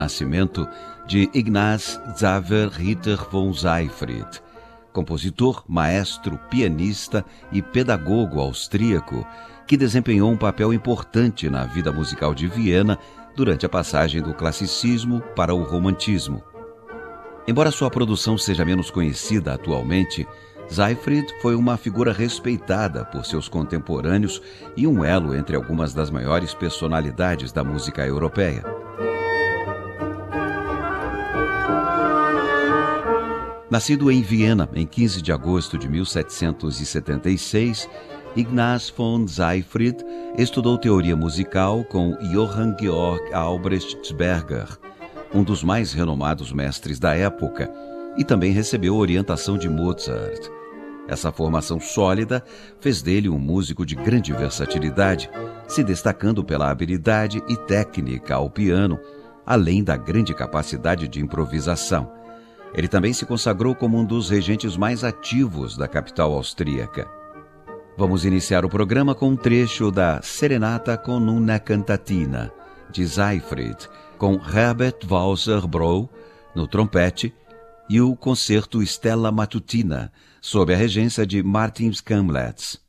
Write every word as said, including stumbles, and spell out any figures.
nascimento de Ignaz Xaver Ritter von Seyfried, compositor, maestro, pianista e pedagogo austríaco que desempenhou um papel importante na vida musical de Viena durante a passagem do classicismo para o romantismo. Embora sua produção seja menos conhecida atualmente, Seyfried foi uma figura respeitada por seus contemporâneos e um elo entre algumas das maiores personalidades da música europeia. Nascido em Viena em quinze de agosto de mil setecentos e setenta e seis, Ignaz von Seyfried estudou teoria musical com Johann Georg Albrecht Berger, um dos mais renomados mestres da época, e também recebeu orientação de Mozart. Essa formação sólida fez dele um músico de grande versatilidade, se destacando pela habilidade e técnica ao piano, além da grande capacidade de improvisação. Ele também se consagrou como um dos regentes mais ativos da capital austríaca. Vamos iniciar o programa com um trecho da Serenata con una cantatina, de Seyfried, com Herbert Walser-Broh no trompete e o concerto Stella Matutina, sob a regência de Martin Skamletz.